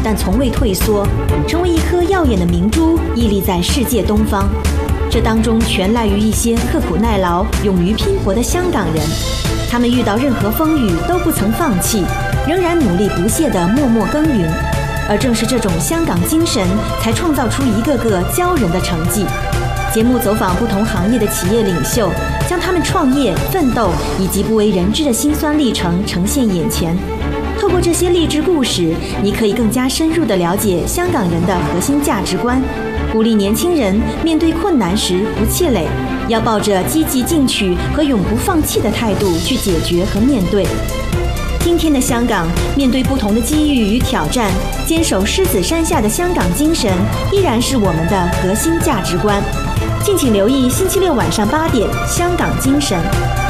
但从未退缩，成为一颗耀眼的明珠，屹立在世界东方。这当中全赖于一些刻苦耐劳、勇于拼搏的香港人，他们遇到任何风雨都不曾放弃，仍然努力不懈地默默耕耘。而正是这种香港精神，才创造出一个个骄人的成绩。节目走访不同行业的企业领袖，将他们创业、奋斗以及不为人知的辛酸历程呈现眼前。透过这些励志故事，你可以更加深入地了解香港人的核心价值观，鼓励年轻人面对困难时不气馁，要抱着积极进取和永不放弃的态度去解决和面对。今天的香港，面对不同的机遇与挑战，坚守狮子山下的香港精神，依然是我们的核心价值观。敬请留意星期六晚上8点，《香港精神》。